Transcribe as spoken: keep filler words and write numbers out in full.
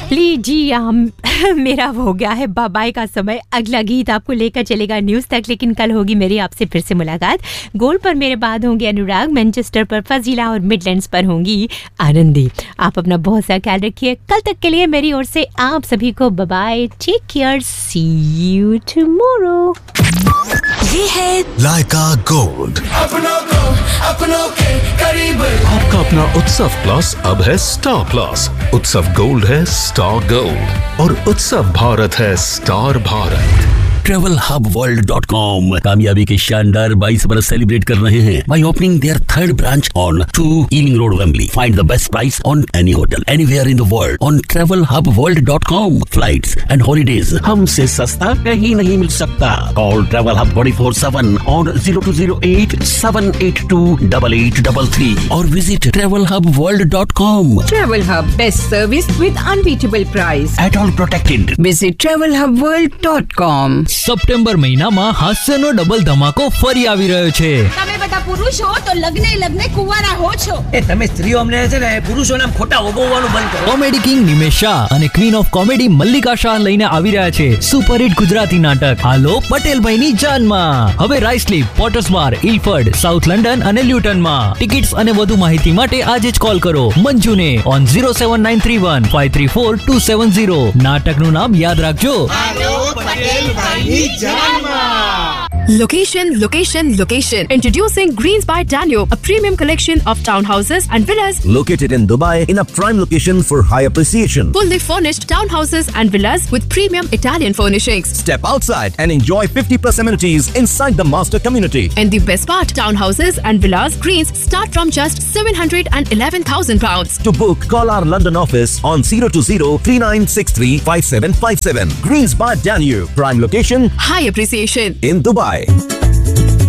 लीजिए हम मेरा हो गया है बाय बाय का समय। अगला गीत आपको लेकर चलेगा न्यूज़ तक, लेकिन कल होगी मेरी आपसे फिर से मुलाकात। गोल्ड पर मेरे बाद होंगे अनुराग, मैनचेस्टर पर फजीला और मिडलैंड्स पर होंगी आनंदी। आप अपना बहुत सा ख्याल रखिए। कल तक के लिए मेरी ओर से आप सभी को bye bye, take care, C you tomorrow. ये है लाइका गोल्ड, अपनों को अपनों के करीब। आपका अपना उत्सव प्लस अब है स्टार प्लस। उत्सव गोल्ड है स्टार गोल्ड और उत्सव भारत है star Bharat. Travel hub world dot com कामयाबी के शानदार बाईस बरस सेलिब्रेट कर रहे हैं by opening their third branch on two Ealing Road, Wembley. Find the best price on any hotel anywhere in the world on travel hub world dot com. Flights and holidays हमसे सस्ता कहीं नहीं मिल सकता। Call Travel Hub two four seven on zero two zero eight seven eight two eight eight three three or visit travel hub world dot com. Travel Hub, best service with unbeatable price. At all protected. Visit travel hub world dot com. September મહિનામાં હાસ્યનો double ધમાકો ફરી આવી રહ્યો છે। તમે બધા પુરુષ હો તો લગ્ને લગ્ને કુંવારા હો છો। એ તમે સ્ત્રીઓ અમને છે ને પુરુષોને ખોટા ઓગવવાનું બંધ કરો। કોમેડી કિંગ નિમેશ શાહ અને queen of comedy Mallika Shah લઈને આવી રહ્યા છે સુપરહિટ ગુજરાતી નાટક હાલો પટેલભાઈની જાનમાં। હવે રાઇસલીપ, પોટર્સ બાર, ઇલફર્ડ, સાઉથ લંડન અને લ્યુટનમાં। ટિકિટ્સ અને વધુ માહિતી માટે આજે જ કોલ કરો મંજુને on zero seven nine three one five three four two seven zero। નાટકનું નામ યાદ રાખજો હાલો Patelbhai. Location, location, location. Introducing Greens by Danube, a premium collection of townhouses and villas located in Dubai in a prime location for high appreciation. Fully furnished townhouses and villas with premium Italian furnishings. Step outside and enjoy fifty plus amenities inside the master community. And the best part, townhouses and villas Greens start from just seven hundred eleven thousand pounds. To book, call our London office on zero two zero three nine six three five seven five seven. Greens by Danube, prime location, high appreciation in Dubai.